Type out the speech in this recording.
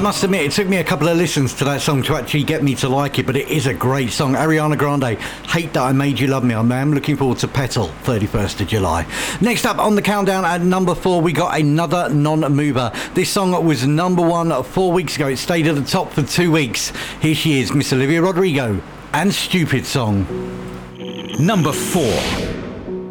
must admit, it took me a couple of listens to that song to actually get me to like it, but it is a great song. Ariana Grande, Hate That I Made You Love Me. I'm looking forward to Petal, 31st of July. Next up on the countdown at number 4, we got another non-mover. This song was number 1 4 weeks ago. It stayed at the top for 2 weeks. Here she is, Miss Olivia Rodrigo and Stupid Song. Number 4.